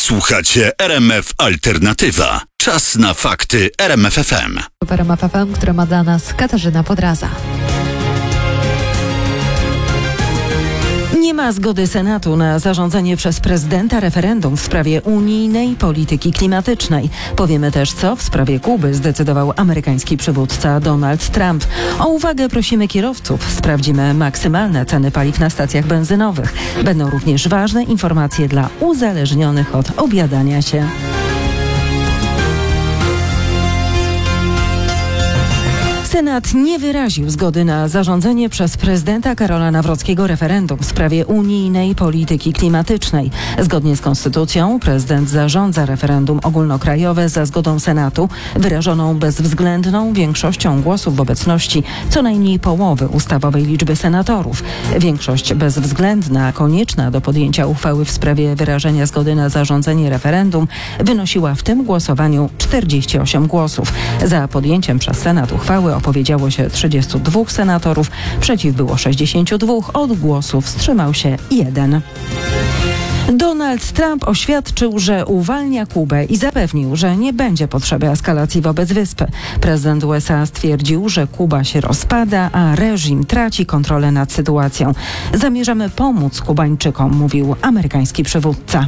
Słuchacie RMF Alternatywa. Czas na fakty RMF FM. W RMF FM, które ma dla nas Katarzyna Podraza. Nie ma zgody Senatu na zarządzenie przez prezydenta referendum w sprawie unijnej polityki klimatycznej. Powiemy też, co w sprawie Kuby zdecydował amerykański przywódca Donald Trump. O uwagę prosimy kierowców. Sprawdzimy maksymalne ceny paliw na stacjach benzynowych. Będą również ważne informacje dla uzależnionych od obiadania się. Senat nie wyraził zgody na zarządzenie przez prezydenta Karola Nawrockiego referendum w sprawie unijnej polityki klimatycznej. Zgodnie z konstytucją prezydent zarządza referendum ogólnokrajowe za zgodą Senatu, wyrażoną bezwzględną większością głosów w obecności co najmniej połowy ustawowej liczby senatorów. Większość bezwzględna, konieczna do podjęcia uchwały w sprawie wyrażenia zgody na zarządzenie referendum, wynosiła w tym głosowaniu 48 głosów. Za podjęciem przez Senat uchwały opowiedziało się 32 senatorów, przeciw było 62, od głosu wstrzymał się 1. Donald Trump oświadczył, że uwalnia Kubę i zapewnił, że nie będzie potrzeby eskalacji wobec wyspy. Prezydent USA stwierdził, że Kuba się rozpada, a reżim traci kontrolę nad sytuacją. Zamierzamy pomóc Kubańczykom, mówił amerykański przywódca.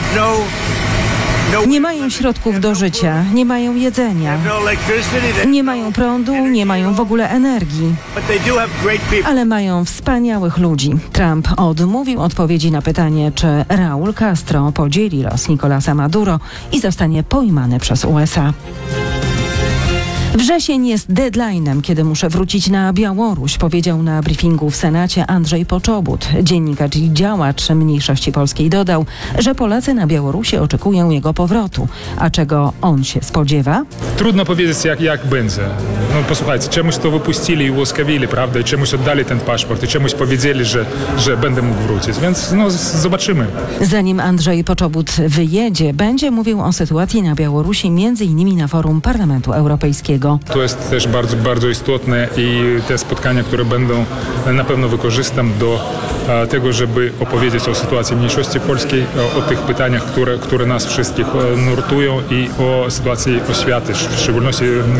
Nie mają środków do życia, nie mają jedzenia, nie mają prądu, nie mają w ogóle energii, ale mają wspaniałych ludzi. Trump odmówił odpowiedzi na pytanie, czy Raúl Castro podzieli los Nicolasa Maduro i zostanie pojmany przez USA. Wrzesień jest deadline'em, kiedy muszę wrócić na Białoruś, powiedział na briefingu w Senacie Andrzej Poczobut. Dziennikarz i działacz mniejszości polskiej dodał, że Polacy na Białorusi oczekują jego powrotu. A czego on się spodziewa? Trudno powiedzieć, jak będzie. No posłuchajcie, czemuś to wypuścili i ułaskawili, prawda? I czemuś oddali ten paszport i czemuś powiedzieli, że będę mógł wrócić. Więc zobaczymy. Zanim Andrzej Poczobut wyjedzie, będzie mówił o sytuacji na Białorusi m.in. na forum Parlamentu Europejskiego. To jest też bardzo, bardzo istotne i te spotkania, które będą, na pewno wykorzystam do tego, żeby opowiedzieć o sytuacji mniejszości polskiej, o tych pytaniach, które nas wszystkich nurtują i o sytuacji oświaty, w szczególności